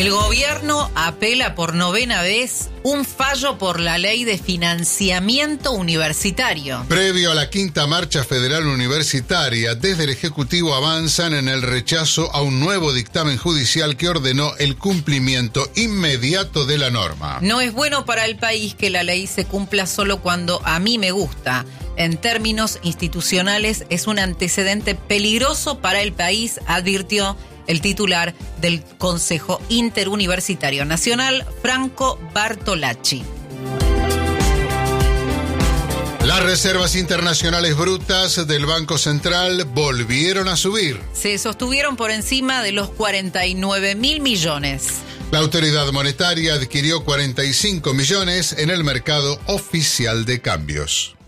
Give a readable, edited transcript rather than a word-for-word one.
El gobierno apela por 9ª vez un fallo por la ley de financiamiento universitario. Previo a la 5ª Marcha Federal Universitaria, desde el Ejecutivo avanzan en el rechazo a un nuevo dictamen judicial que ordenó el cumplimiento inmediato de la norma. No es bueno para el país que la ley se cumpla solo cuando a mí me gusta. En términos institucionales, es un antecedente peligroso para el país, advirtió el titular del Consejo Interuniversitario Nacional, Franco Bartolacci. Las reservas internacionales brutas del Banco Central volvieron a subir. Se sostuvieron por encima de los 49.000 millones. La autoridad monetaria adquirió 45 millones en el mercado oficial de cambios.